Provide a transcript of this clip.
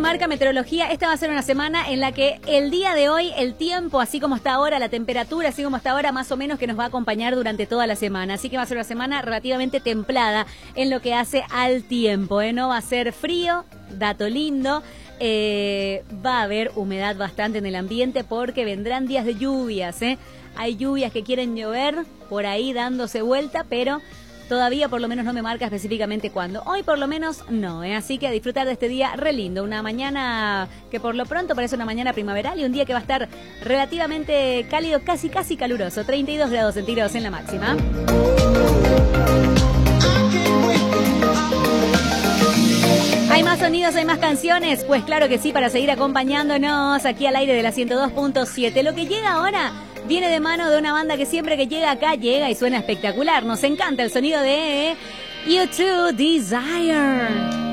marca Meteorología, esta va a ser una semana en la que el día de hoy, el tiempo, así como está ahora, la temperatura, así como está ahora, más o menos que nos va a acompañar durante toda la semana. Así que va a ser una semana relativamente templada en lo que hace al tiempo, ¿eh? No va a ser frío, dato lindo. Va a haber humedad bastante en el ambiente porque vendrán días de lluvias, ¿eh? Hay lluvias que quieren llover por ahí dándose vuelta, pero todavía por lo menos no me marca específicamente cuándo. Hoy por lo menos no, ¿eh? Así que a disfrutar de este día re lindo. Una mañana que por lo pronto parece una mañana primaveral y un día que va a estar relativamente cálido, casi caluroso. 32 grados centígrados en la máxima. ¿Hay más sonidos, hay más canciones? Pues claro que sí, para seguir acompañándonos aquí al aire de la 102.7. Lo que llega ahora viene de mano de una banda que siempre que llega acá, llega y suena espectacular. Nos encanta el sonido de U2 Desire.